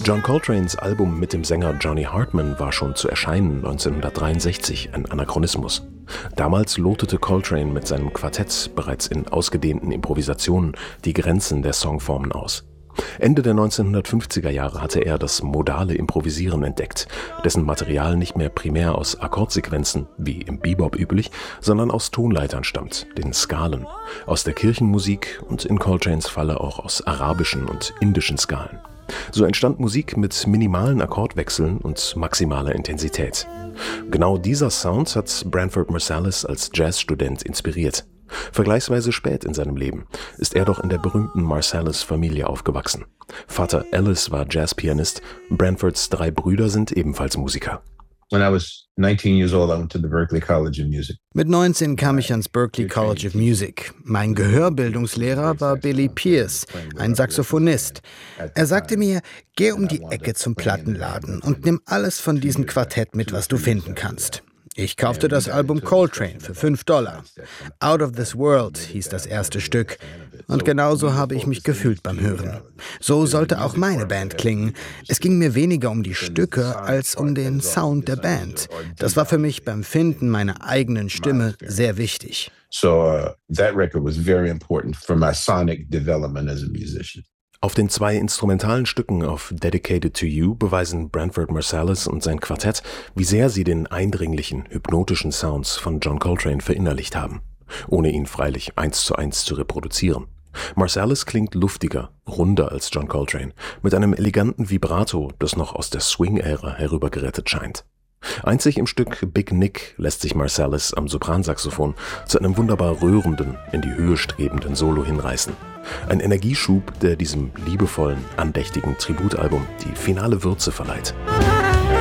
John Coltranes Album mit dem Sänger Johnny Hartman war schon zu erscheinen 1963 ein Anachronismus. Damals lotete Coltrane mit seinem Quartett bereits in ausgedehnten Improvisationen die Grenzen der Songformen aus. Ende der 1950er Jahre hatte er das modale Improvisieren entdeckt, dessen Material nicht mehr primär aus Akkordsequenzen, wie im Bebop üblich, sondern aus Tonleitern stammt, den Skalen, aus der Kirchenmusik und in Coltranes Falle auch aus arabischen und indischen Skalen. So entstand Musik mit minimalen Akkordwechseln und maximaler Intensität. Genau dieser Sound hat Branford Marsalis als Jazzstudent inspiriert. Vergleichsweise spät in seinem Leben ist er doch in der berühmten Marsalis-Familie aufgewachsen. Vater Ellis war Jazzpianist, Branfords 3 Brüder sind ebenfalls Musiker. Mit 19 kam ich ans Berklee College of Music. Mein Gehörbildungslehrer war Billy Pierce, ein Saxophonist. Er sagte mir, geh um die Ecke zum Plattenladen und nimm alles von diesem Quartett mit, was du finden kannst. Ich kaufte das Album Coltrane für $5. Out of This World hieß das erste Stück. Und genauso habe ich mich gefühlt beim Hören. So sollte auch meine Band klingen. Es ging mir weniger um die Stücke als um den Sound der Band. Das war für mich beim Finden meiner eigenen Stimme sehr wichtig. That record was very important for my sonic development as a musician. Auf den 2 instrumentalen Stücken auf Dedicated to You beweisen Branford Marsalis und sein Quartett, wie sehr sie den eindringlichen, hypnotischen Sounds von John Coltrane verinnerlicht haben, ohne ihn freilich 1:1 zu reproduzieren. Marsalis klingt luftiger, runder als John Coltrane, mit einem eleganten Vibrato, das noch aus der Swing-Ära herübergerettet scheint. Einzig im Stück Big Nick lässt sich Marsalis am Sopransaxophon zu einem wunderbar rührenden, in die Höhe strebenden Solo hinreißen. Ein Energieschub, der diesem liebevollen, andächtigen Tributalbum die finale Würze verleiht.